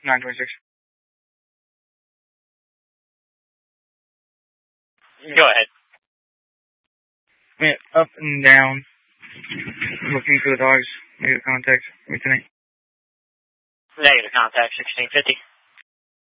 926. Go ahead. Yeah, up and down. Looking for the dogs. Negative contact. Wait tonight. Negative contact, 1650.